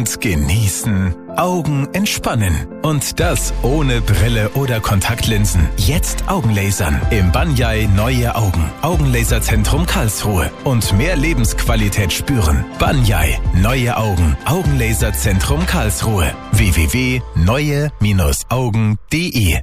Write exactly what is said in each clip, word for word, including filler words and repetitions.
und genießen. Augen entspannen. Und das ohne Brille oder Kontaktlinsen. Jetzt Augenlasern. Im Banyai Neue Augen. Augenlaserzentrum Karlsruhe. Und mehr Lebensqualität spüren. Banyai Neue Augen. Augenlaserzentrum Karlsruhe. w w w punkt neue Augen punkt de.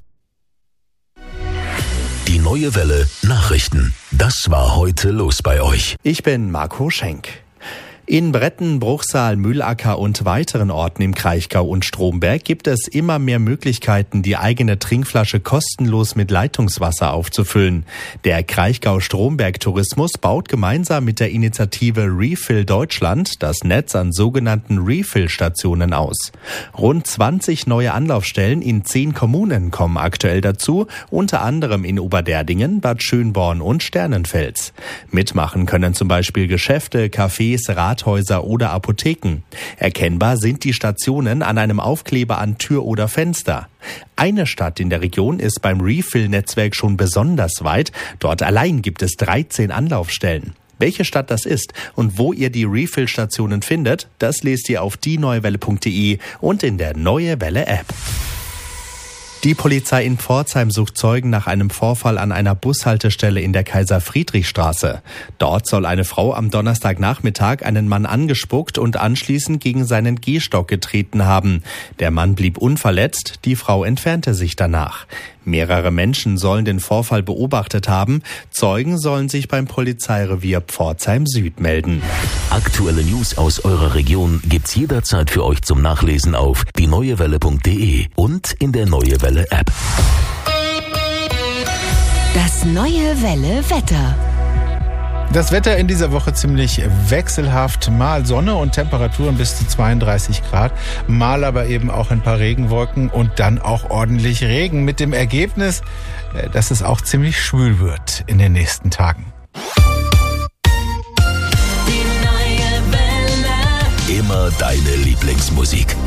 Die Neue Welle Nachrichten. Das war heute los bei euch. Ich bin Marco Schenk. In Bretten, Bruchsal, Mühlacker und weiteren Orten im Kraichgau und Stromberg gibt es immer mehr Möglichkeiten, die eigene Trinkflasche kostenlos mit Leitungswasser aufzufüllen. Der Kraichgau-Stromberg-Tourismus baut gemeinsam mit der Initiative Refill Deutschland das Netz an sogenannten Refill-Stationen aus. Rund zwanzig neue Anlaufstellen in zehn Kommunen kommen aktuell dazu, unter anderem in Oberderdingen, Bad Schönborn und Sternenfels. Mitmachen können zum Beispiel Geschäfte, Cafés, Rathäuser oder Apotheken. Erkennbar sind die Stationen an einem Aufkleber an Tür oder Fenster. Eine Stadt in der Region ist beim Refill-Netzwerk schon besonders weit. Dort allein gibt es dreizehn Anlaufstellen. Welche Stadt das ist und wo ihr die Refill-Stationen findet, das lest ihr auf die neue welle punkt de und in der Neue Welle App. Die Polizei in Pforzheim sucht Zeugen nach einem Vorfall an einer Bushaltestelle in der Kaiser-Friedrich-Straße. Dort soll eine Frau am Donnerstagnachmittag einen Mann angespuckt und anschließend gegen seinen Gehstock getreten haben. Der Mann blieb unverletzt, die Frau entfernte sich danach. Mehrere Menschen sollen den Vorfall beobachtet haben. Zeugen sollen sich beim Polizeirevier Pforzheim Süd melden. Aktuelle News aus eurer Region gibt's jederzeit für euch zum Nachlesen auf die neue welle punkt de und in der Neue Welle App. Das Neue Welle Wetter. Das Wetter in dieser Woche ziemlich wechselhaft. Mal Sonne und Temperaturen bis zu zweiunddreißig Grad. Mal aber eben auch ein paar Regenwolken und dann auch ordentlich Regen. Mit dem Ergebnis, dass es auch ziemlich schwül wird in den nächsten Tagen. Immer deine Lieblingsmusik.